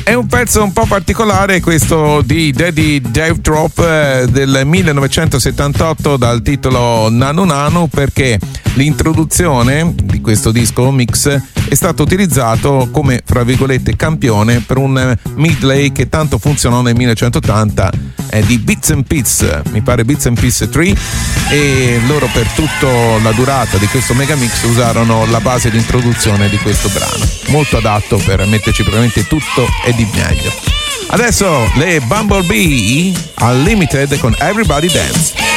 È un pezzo un po' particolare questo di Daddy Dave Drop del 1978 dal titolo Nanu Nanu, perché l'introduzione di questo disco mix è stato utilizzato come, fra virgolette, campione per un medley che tanto funzionò nel 1980 di Bits and Pieces, mi pare Bits and Pieces 3, e loro per tutta la durata di questo mega mix usarono la base di introduzione di questo brano, molto adatto per metterci praticamente tutto e di meglio. Adesso le Bumblebee Unlimited con Everybody Dance.